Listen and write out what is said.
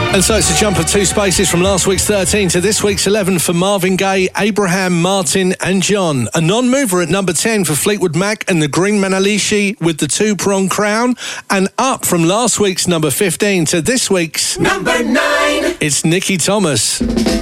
And so it's a jump of 2 spaces from last week's 13 to this week's 11 for Marvin Gaye, Abraham, Martin and John. A non-mover at number 10 for Fleetwood Mac and the Green Manalishi with the Two-Prong Crown. And up from last week's number 15 to this week's number 9. It's Nikki Thomas.